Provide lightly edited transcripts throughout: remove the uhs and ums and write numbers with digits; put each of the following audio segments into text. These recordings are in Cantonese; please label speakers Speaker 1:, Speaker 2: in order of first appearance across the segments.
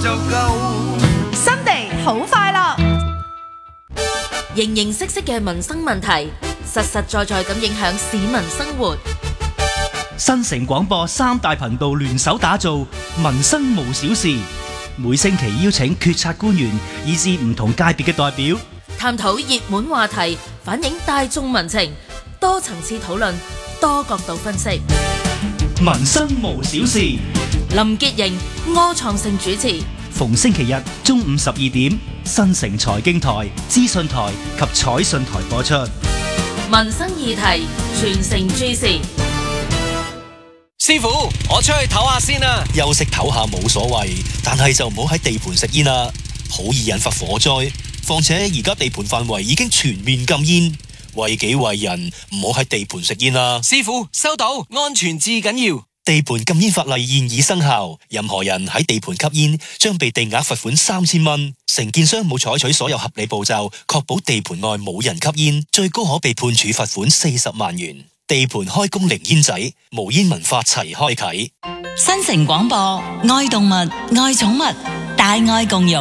Speaker 1: 就夠。
Speaker 2: 新地好快樂，
Speaker 3: 形形色色嘅民生問題，實實在在咁影響市民生活。
Speaker 4: 新城廣播三大頻道聯手打造民生無小事，每星期邀請決策官員以至唔同界別嘅代表，
Speaker 3: 探討熱門話題，反映大眾民情，多層次討論，多角度分析。
Speaker 4: 民生無小事，
Speaker 3: 林潔瑩、柯創盛主持，
Speaker 4: 逢星期日中午12點，新城財經台、資訊台及彩訊台播出。
Speaker 3: 民生議題，全城注視。
Speaker 5: 師傅，我出去唞下先啦。休息唞下冇所謂，但係就唔好喺地盤食煙啦，好易引發火災。況且而家地盤範圍已經全面禁煙，為己為人，唔好喺地盤食煙啦。師傅，收到，安全至緊要。地盤禁煙法例現已生效，任何人喺地盤吸煙將被地額罰款3000蚊。承建商冇採取所有合理步驟，確保地盤外冇人吸煙，最高可被判處罰款40萬元。地盤開工零煙仔，無煙文化齊開啟。
Speaker 6: 新城廣播，愛動物，愛寵物，大愛共融。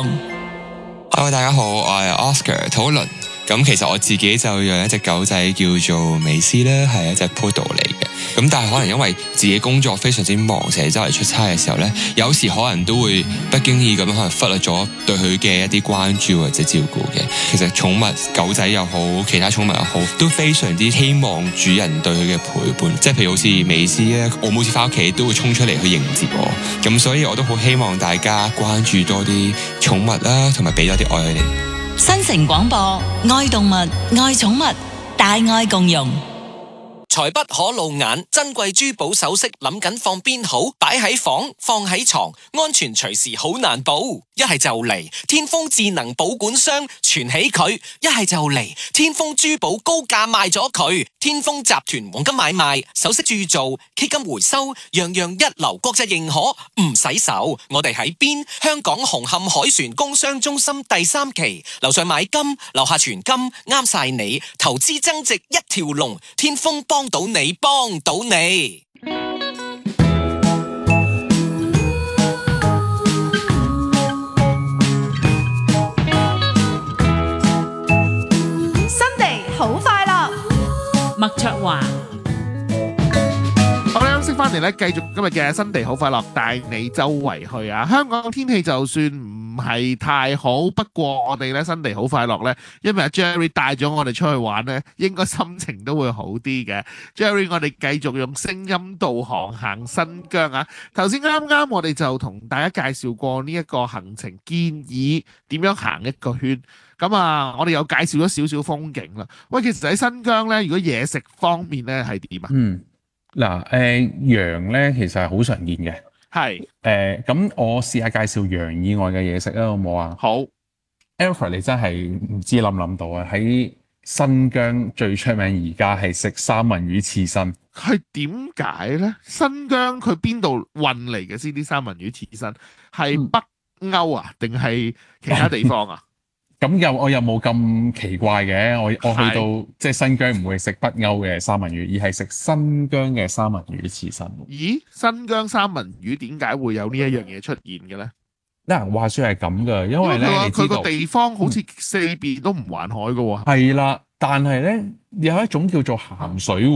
Speaker 7: Hello， 大家好，我係 Oscar 討論。咁其實我自己就養一隻狗仔叫做美斯啦，係一隻 Poodle 嚟嘅。咁但係可能因為自己工作非常之忙，成日周圍出差嘅時候呢，有時可能都會不經意咁可能忽略咗對佢嘅一啲關注或者照顧嘅。其實寵物狗仔又好，其他寵物又好，都非常之希望主人對佢嘅陪伴。即係譬如好似美斯咧，我每次翻屋企都會衝出嚟去迎接我。咁所以我都好希望大家關注多啲寵物啦，同埋俾多啲愛佢哋。
Speaker 6: 新城廣播，愛動物，愛寵物，大愛共融。
Speaker 5: 財不可露眼，珍貴珠寶首飾諗緊放邊好？擺喺房，放喺床，安全隨時好難保。一係就嚟天豐智能保管箱存起佢，一係就嚟天豐珠寶高價賣咗佢。天豐集團黃金買賣、首飾鑄造、基金回收，樣樣一流，國際認可，唔使愁。我哋喺邊？香港紅磡海船工商中心第3期，樓上買金，樓下存金，啱晒你。投資增值一條龍，天豐幫到你，幫到你。
Speaker 2: 好快樂，
Speaker 3: 麥卓華。
Speaker 8: 好啦，啱識翻嚟咧，繼續今日嘅新地好快樂，帶你周圍去啊！香港天氣就算唔係太好，不過我哋咧新地好快樂咧，因為阿 Jerry 帶咗我哋出去玩咧，應該心情都會好啲嘅。Jerry， 我哋繼續用聲音導航行新疆啊！頭先啱我哋就同大家介紹過呢一個行程建議點樣行一個圈。咁啊，我哋又介紹咗少少風景啦。喂，其實喺新疆咧，如果嘢食方面咧係點啊？
Speaker 9: 羊咧其實係好常見嘅。
Speaker 8: 係。
Speaker 9: 咁我試下介紹羊以外嘅嘢食啦，好唔好啊？
Speaker 8: 好。
Speaker 9: Alfred， 你真係唔知諗唔諗到啊！喺新疆最出名而家係食三文魚刺身。
Speaker 8: 係點解咧？新疆佢邊度運嚟嘅先？啲三文魚刺身係北歐啊，定係其他地方啊？
Speaker 9: 咁我又冇咁奇怪嘅，我去到即係新疆唔會食北歐嘅三文魚，而係食新疆嘅三文魚刺身。
Speaker 8: 咦？新疆三文魚點解會有呢一樣嘢出現嘅咧？
Speaker 9: 嗱，話說係咁嘅，因為咧
Speaker 8: 佢個地方好似四邊都唔環海嘅喎。
Speaker 9: 係啦，但係咧有一種叫做鹹水